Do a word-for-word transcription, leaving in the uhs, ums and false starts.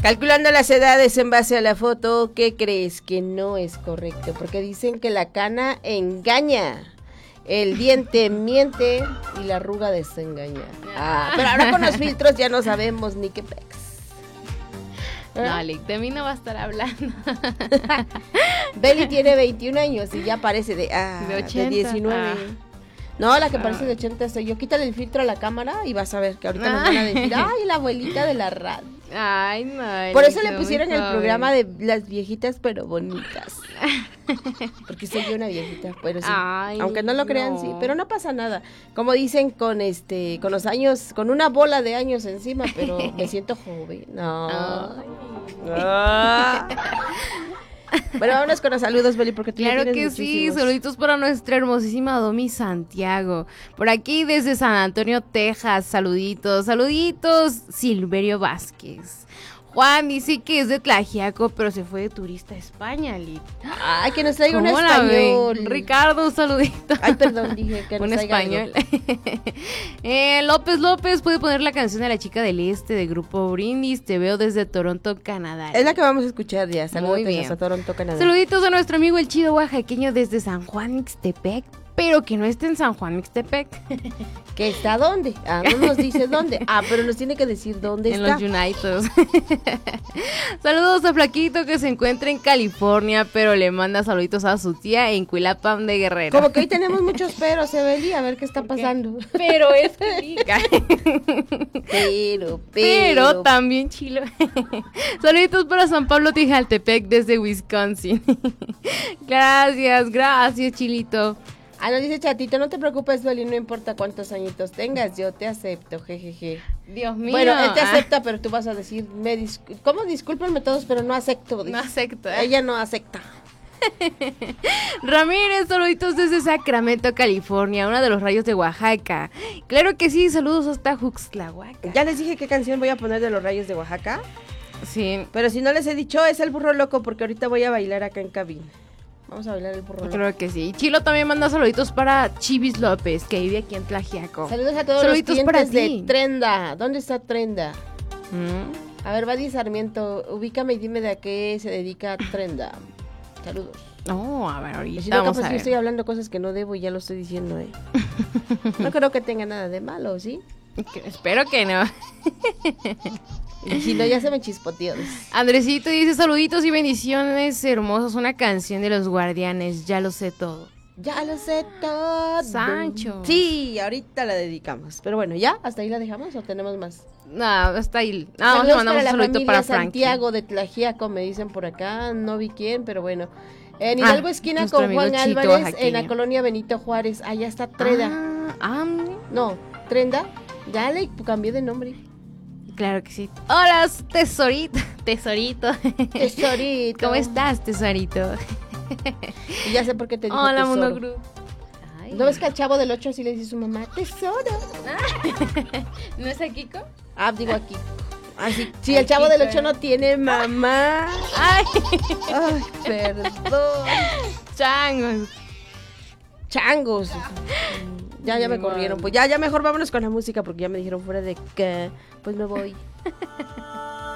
Calculando las edades en base a la foto, ¿qué crees? Que no es correcto, porque dicen que la cana engaña, el diente miente y la arruga desengaña. Ah, pero ahora con los filtros ya no sabemos ni qué pex. ¿Eh? No, Lick, de mí no va a estar hablando. Beli tiene veintiún años y ya parece de, ah, de, ochenta. De diecinueve. Ah. No, la que parece de ochenta soy yo. Quítale el filtro a la cámara y vas a ver que ahorita nos van a decir, ay, la abuelita de la radio. Ay, no. Por eso le pusieron el programa de las viejitas pero bonitas. Porque soy yo una viejita, pero sí. Ay, aunque no lo crean, no. Sí, pero no pasa nada. Como dicen con este, con los años, con una bola de años encima, pero me siento joven. No. Ah. Bueno, vámonos con los saludos, Beli, porque tú claro ya que muchísimos. Sí, saluditos para nuestra hermosísima Domi Santiago. Por aquí desde San Antonio, Texas, saluditos, saluditos, Silverio Vázquez. Juan dice que es de Tlaxiaco, pero se fue de turista a España, Lick. Ay, que nos traiga un español. Ven? Ricardo, un saludito. Ay, perdón, dije que nos un español. eh, López López puede poner la canción de La Chica del Este de Grupo Brindis. Te veo desde Toronto, Canadá. Es la que vamos a escuchar ya. Saludos a Toronto, Canadá. Saluditos a nuestro amigo el chido oaxaqueño desde San Juan Mixtepec, pero que no esté en San Juan Mixtepec. ¿Que está dónde? Ah, no nos dice dónde. Ah, pero nos tiene que decir dónde en está. En los United. Saludos a Flaquito que se encuentra en California, pero le manda saluditos a su tía en Cuilapam de Guerrero. Como que hoy tenemos muchos peros, Ebeli, a ver qué está pasando. Pero es que Pero, pero. Pero también chilo. Saluditos para San Pablo Tijaltepec desde Wisconsin. Gracias, gracias, Chilito. Ah, nos dice Chatito, no te preocupes, Beli, no importa cuántos añitos tengas, yo te acepto, jejeje. Dios mío. Bueno, él te acepta, ah. pero tú vas a decir, me dis- ¿cómo? Discúlpenme todos, pero no acepto. No acepto. ¿eh? Ella no acepta. Ramírez, saluditos desde Sacramento, California, uno de los rayos de Oaxaca. Claro que sí, saludos hasta Juxtlahuaca. Ya les dije qué canción voy a poner de los rayos de Oaxaca. Sí. Pero si no les he dicho, es el burro loco, porque ahorita voy a bailar acá en cabina. Vamos a bailar el burro loco. Creo que sí. Chilo también manda saluditos para Chivis López, que vive aquí en Tlaxiaco. Saludos a todos saluditos los clientes para ti. De Trenda. ¿Dónde está Trenda? ¿Mm? A ver, Vadi Sarmiento, ubícame y dime de a qué se dedica Trenda. Saludos. No, oh, a ver, ahorita si no, vamos capaz a ver. Yo estoy hablando cosas que no debo y ya lo estoy diciendo, ¿eh? No creo que tenga nada de malo, ¿sí? Que, espero que no. Y si no, ya se me chispoteó. Andresito dice, saluditos y bendiciones hermosos, una canción de Los Guardianes, ya lo sé todo. Ya lo sé todo. Sancho. Sí, ahorita la dedicamos. Pero bueno, ¿ya? ¿Hasta ahí la dejamos o tenemos más? No, hasta ahí. No, le mandamos un saludito para Frankie. Santiago de Tlaxiaco, me dicen por acá, no vi quién, pero bueno. En Hidalgo, ah, esquina con Juan Álvarez, oaxaqueño. En la colonia Benito Juárez, allá está Treda. Ah, ah, no, Trenda, ya le cambié de nombre. Claro que sí. Hola, tesorito. Tesorito. Tesorito. ¿Cómo estás, tesorito? Y ya sé por qué te dijo Hola, tesoro. Monogru. ¿No ves que al chavo del ocho así le dice su mamá, tesoro? ¿No es a Kiko? Ah, digo aquí. Así, si el chavo del ocho no tiene mamá. Ay, Ay, perdón. Changos. Changos. Ya, ya me corrieron. Pues ya, ya mejor vámonos con la música porque ya me dijeron fuera de que, pues me voy.